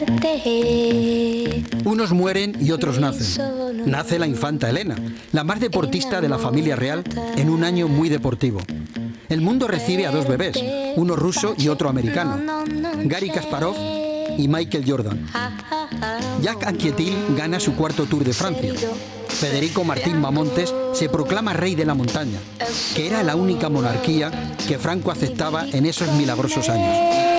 Unos mueren y otros nacen. Nace la infanta Elena, la más deportista de la familia real, en un año muy deportivo. El mundo recibe a dos bebés, uno ruso y otro americano, Garry Kasparov y Michael Jordan. Jacques Anquetil gana su cuarto Tour de Francia. Federico Martín Mamontes se proclama rey de la montaña, que era la única monarquía que Franco aceptaba en esos milagrosos años.